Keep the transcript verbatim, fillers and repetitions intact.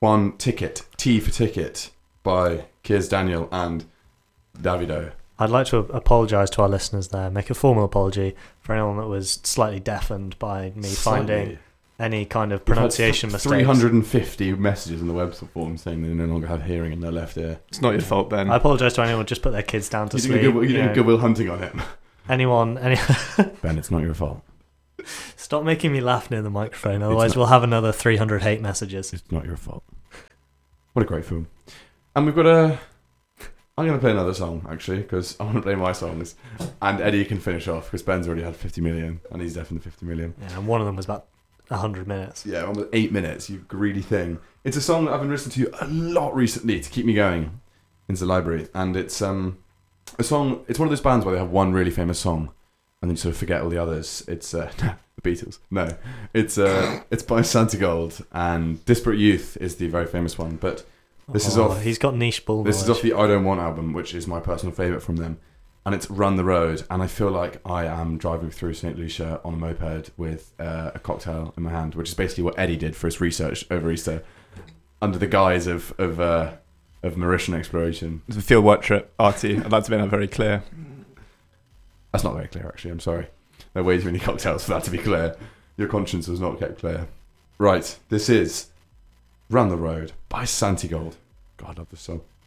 one, Ticket, T for Ticket, by Kears Daniel and Davido. I'd like to apologise to our listeners there, make a formal apology for anyone that was slightly deafened by me Slightly. finding any kind of pronunciation We've had mistakes. three hundred fifty messages in the web form saying they no longer have hearing in their left ear. It's not your fault, Ben. I apologise to anyone who just put their kids down to You sleep. did, good, you you did know. Goodwill Hunting on it. Anyone, any... Ben, it's not your fault. Stop making me laugh near the microphone, otherwise not- we'll have another three hundred hate messages. It's not your fault. What a great film. And we've got a... I'm going to play another song, actually, because I want to play my songs. And Eddie can finish off, because Ben's already had fifty million, and he's definitely fifty million. Yeah, and one of them was about one hundred minutes. Yeah, almost eight minutes, you greedy thing. It's a song that I've been listening to a lot recently to keep me going into the library. And it's um a song, it's one of those bands where they have one really famous song, and then you sort of forget all the others. It's uh, the Beatles. No, it's uh, it's by Santigold, and Disparate Youth is the very famous one. But this is Oh, off. He's got niche ball This is knowledge. off the I Don't Want album, which is my personal favourite from them. And it's Run the Road. And I feel like I am driving through Saint Lucia on a moped with uh, a cocktail in my hand, which is basically what Eddie did for his research over Easter, under the guise of of, uh, of Mauritian exploration. It's a field work trip, Artie. I'd like to make that very clear. That's not very clear, actually. I'm sorry. There are way too many cocktails for that to be clear. Your conscience was not kept clear. Right, this is Run the Road by Santigold. God, I love this song.